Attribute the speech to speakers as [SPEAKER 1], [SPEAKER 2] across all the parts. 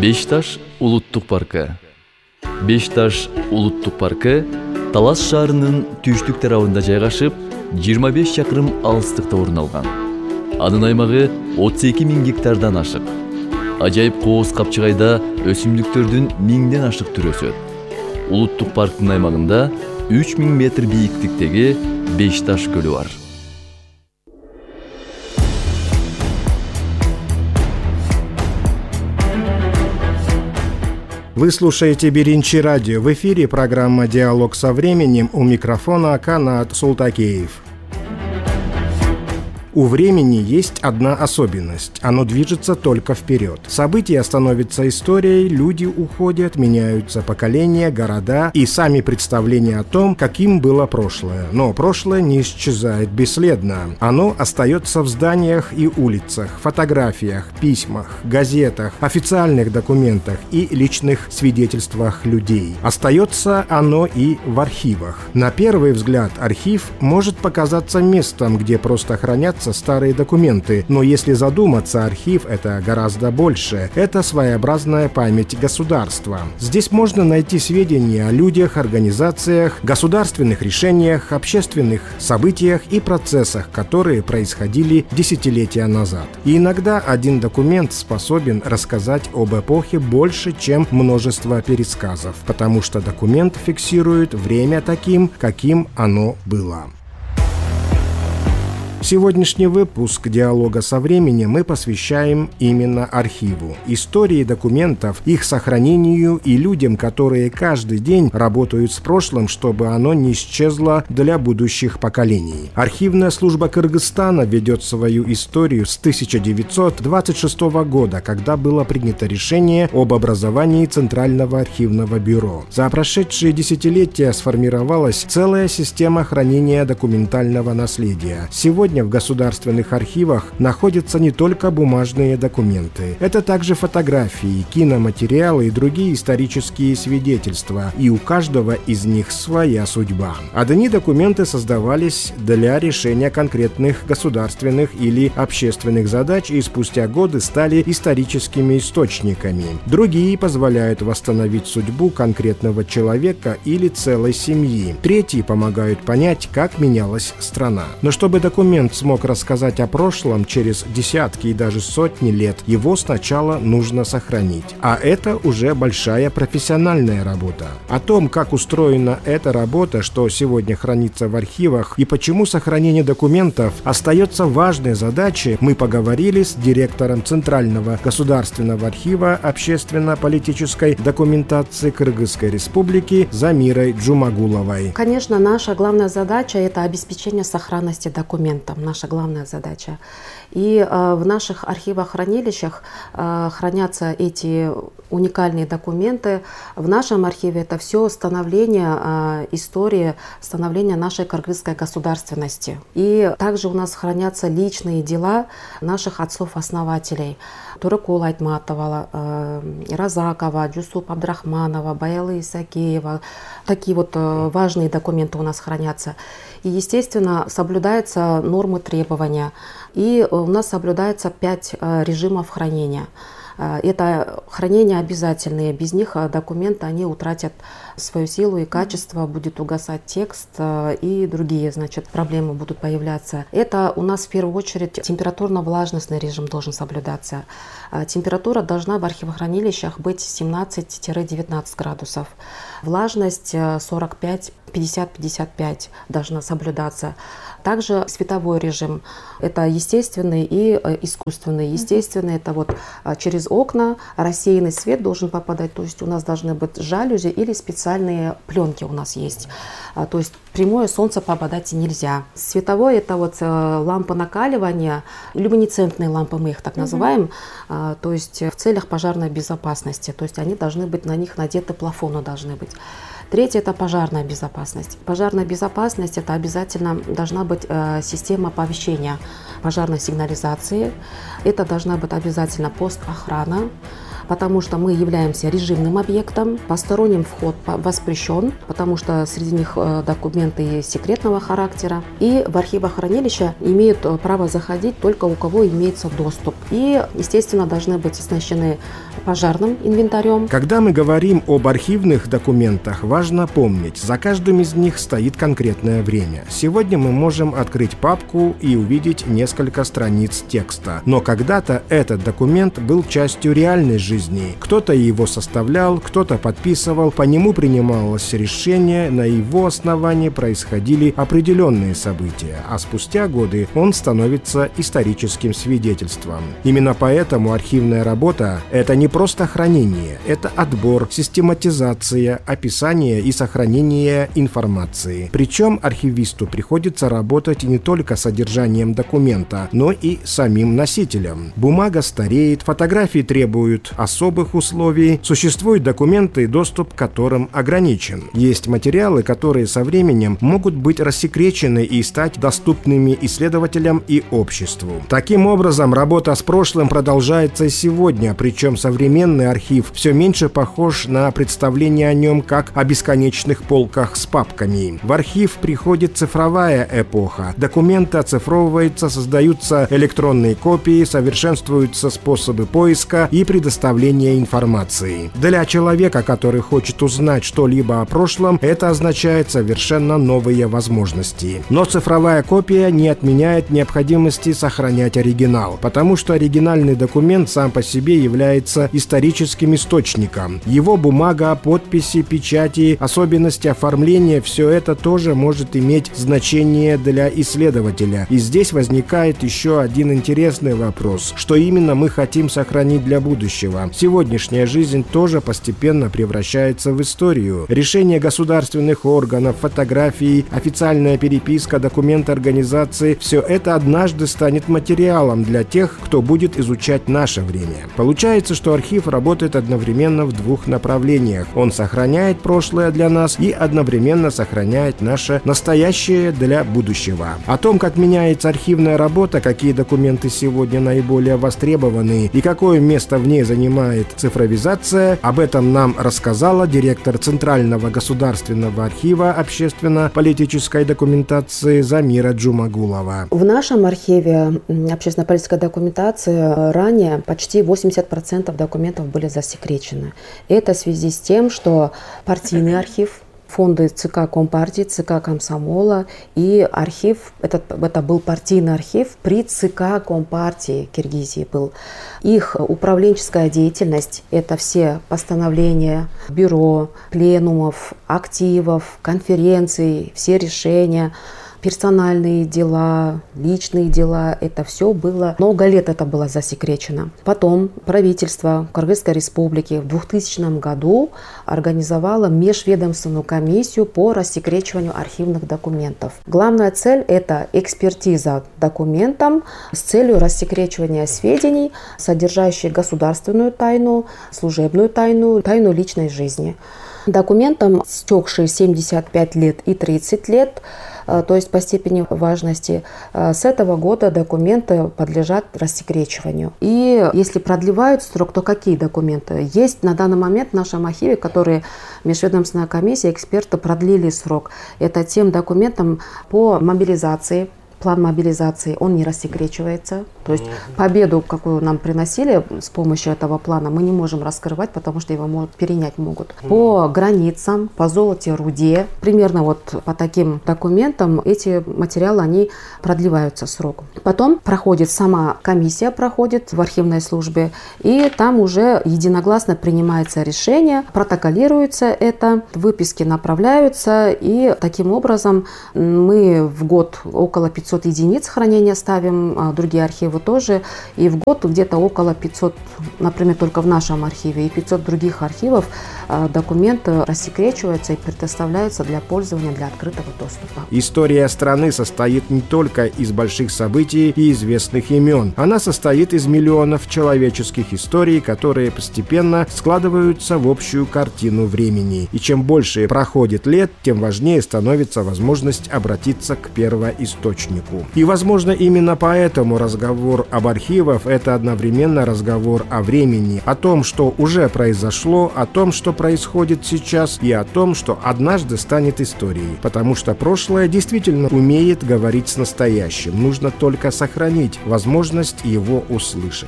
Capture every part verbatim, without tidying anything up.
[SPEAKER 1] Беш таш улуттук паркы. Беш таш улуттук паркы Талас шаарынын түштүк тарабында жайгашып, жыйырма беш чакырым алыстыкта орун алган. Анын аймагы отуз эки миң гектардан ашык. Ажайып кооз капчыгайда өсүмдүктөрдүн миңден ашык түрү өсөт. Улуттук парктын аймагында үч миң метр бийиктиктеги Беш таш көлү бар.
[SPEAKER 2] Вы слушаете Беринчи радио. В эфире программа «Диалог со временем», у микрофона Канат Султакеев. У времени есть одна особенность – оно движется только вперед. События становятся историей, люди уходят, меняются поколения, города и сами представления о том, каким было прошлое. Но прошлое не исчезает бесследно. Оно остается в зданиях и улицах, фотографиях, письмах, газетах, официальных документах и личных свидетельствах людей. Остается оно и в архивах. На первый взгляд архив может показаться местом, где просто хранятся старые документы, но если задуматься, архив — это гораздо больше. Это своеобразная память государства. Здесь можно найти сведения о людях, организациях, государственных решениях, общественных событиях и процессах, которые происходили десятилетия назад. И иногда один документ способен рассказать об эпохе больше, чем множество пересказов, потому что документ фиксирует время таким, каким оно было. Сегодняшний выпуск «Диалога со временем» мы посвящаем именно архиву, истории документов, их сохранению и людям, которые каждый день работают с прошлым, чтобы оно не исчезло для будущих поколений. Архивная служба Кыргызстана ведет свою историю с тысяча девятьсот двадцать шестого года, когда было принято решение об образовании Центрального архивного бюро. За прошедшие десятилетия сформировалась целая система хранения документального наследия. Сегодня в государственных архивах находятся не только бумажные документы. Это также фотографии, киноматериалы и другие исторические свидетельства, и у каждого из них своя судьба. Одни документы создавались для решения конкретных государственных или общественных задач и спустя годы стали историческими источниками. Другие позволяют восстановить судьбу конкретного человека или целой семьи. Третьи помогают понять, как менялась страна. Но чтобы документ смог рассказать о прошлом через десятки и даже сотни лет, его сначала нужно сохранить. А это уже большая профессиональная работа. О том, как устроена эта работа, что сегодня хранится в архивах и почему сохранение документов остается важной задачей, мы поговорили с директором Центрального государственного архива общественно-политической документации Кыргызской Республики Замирой Джумагуловой.
[SPEAKER 3] Конечно, наша главная задача – это обеспечение сохранности документов. Наша главная задача. И э, в наших архивах-хранилищах э, хранятся эти уникальные документы. В нашем архиве это все становление э, истории, становление нашей кыргызской государственности. И также у нас хранятся личные дела наших отцов-основателей. Турыкул Айтматова, э, Разакова, Джусуп Абдрахманова, Баялы Исакеева. Такие вот э, важные документы у нас хранятся. И, естественно, соблюдаются нормы требования. И у нас соблюдается пять режимов хранения. Это хранение обязательные. Без них документы они утратят свою силу и качество, будет угасать текст и другие, значит, проблемы будут появляться. Это у нас в первую очередь температурно-влажностный режим должен соблюдаться. Температура должна в архивохранилищах быть семнадцать-девятнадцать градусов. Влажность сорок пять пятьдесят пятьдесят пять должна соблюдаться. Также световой режим – это естественный и искусственный. Естественный – это вот через окна рассеянный свет должен попадать, то есть у нас должны быть жалюзи или специальные пленки у нас есть. То есть прямое солнце попадать нельзя. Световой – это вот лампы накаливания, люминесцентные лампы, мы их так называем, mm-hmm. то есть в целях пожарной безопасности, то есть они должны быть, на них надеты плафоны должны быть. Третье – это пожарная безопасность. Пожарная безопасность – это обязательно должна быть э, система оповещения пожарной сигнализации. Это должна быть обязательно пост охрана. потому что мы являемся режимным объектом, посторонним вход воспрещен, потому что среди них документы секретного характера. И в архивохранилище имеют право заходить только у кого имеется доступ. И, естественно, должны быть оснащены пожарным инвентарем.
[SPEAKER 2] Когда мы говорим об архивных документах, важно помнить, за каждым из них стоит конкретное время. Сегодня мы можем открыть папку и увидеть несколько страниц текста. Но когда-то этот документ был частью реальной жизни. Кто-то его составлял, кто-то подписывал, по нему принималось решение, на его основании происходили определенные события, а спустя годы он становится историческим свидетельством. Именно поэтому архивная работа – это не просто хранение, это отбор, систематизация, описание и сохранение информации. Причем архивисту приходится работать не только с содержанием документа, но и самим носителем. Бумага стареет, фотографии требуют особых условий, существуют документы, доступ к которым ограничен. Есть материалы, которые со временем могут быть рассекречены и стать доступными исследователям и обществу. Таким образом, работа с прошлым продолжается и сегодня, причем современный архив все меньше похож на представление о нем как о бесконечных полках с папками. В архив приходит цифровая эпоха. Документы оцифровываются, создаются электронные копии, совершенствуются способы поиска и предоставления информации. Для человека, который хочет узнать что-либо о прошлом, это означает совершенно новые возможности. Но цифровая копия не отменяет необходимости сохранять оригинал, потому что оригинальный документ сам по себе является историческим источником. Его бумага, подписи, печати, особенности оформления – все это тоже может иметь значение для исследователя. И здесь возникает еще один интересный вопрос. Что именно мы хотим сохранить для будущего? Сегодняшняя жизнь тоже постепенно превращается в историю. Решения государственных органов, фотографии, официальная переписка, документы организации – все это однажды станет материалом для тех, кто будет изучать наше время. Получается, что архив работает одновременно в двух направлениях. Он сохраняет прошлое для нас и одновременно сохраняет наше настоящее для будущего. О том, как меняется архивная работа, какие документы сегодня наиболее востребованы и какое место в ней занимает цифровизация, об этом нам рассказала директор Центрального государственного архива общественно-политической документации Замира Джумагулова.
[SPEAKER 3] В нашем архиве общественно-политической документации ранее почти восемьдесят процентов документов были засекречены. Это в связи с тем, что партийный архив, фонды ЦК Компартии, ЦК Комсомола и архив, это, это был партийный архив при ЦК Компартии Киргизии был. Их управленческая деятельность, это все постановления бюро, пленумов, активов, конференций, все решения, персональные дела, личные дела, это все было, много лет это было засекречено. Потом правительство Кыргызской республики в двухтысячном году организовало межведомственную комиссию по рассекречиванию архивных документов. Главная цель – это экспертиза документам с целью рассекречивания сведений, содержащих государственную тайну, служебную тайну, тайну личной жизни. Документам, стекшие семьдесят пять лет и тридцать лет, то есть по степени важности, с этого года документы подлежат рассекречиванию. И если продлевают срок, то какие документы? Есть на данный момент в нашем архиве, которые межведомственная комиссия, эксперты продлили срок. Это тем документам по мобилизации. План мобилизации, он не рассекречивается. То есть победу, какую нам приносили с помощью этого плана, мы не можем раскрывать, потому что его могут, перенять могут. По границам, по золоте, руде, примерно вот по таким документам эти материалы, они продлеваются срок. Потом проходит сама комиссия, проходит в архивной службе, и там уже единогласно принимается решение, протоколируется это, выписки направляются, и таким образом мы в год около пятисот единиц хранения ставим, а другие архивы тоже, и в год где-то около пятисот, например, только в нашем архиве, и пятьсот других архивов документы рассекречиваются и предоставляются для пользования, для открытого доступа.
[SPEAKER 2] История страны состоит не только из больших событий и известных имен. Она состоит из миллионов человеческих историй, которые постепенно складываются в общую картину времени. И чем больше проходит лет, тем важнее становится возможность обратиться к первоисточнику. хронику. И, возможно, именно поэтому разговор об архивах – это одновременно разговор о времени, о том, что уже произошло, о том, что происходит сейчас, и о том, что однажды станет историей. Потому что прошлое действительно умеет говорить с настоящим. Нужно только сохранить возможность его услышать.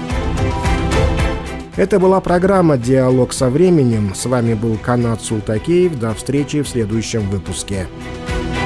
[SPEAKER 2] Это была программа «Диалог со временем». С вами был Канат Султакеев. До встречи в следующем выпуске.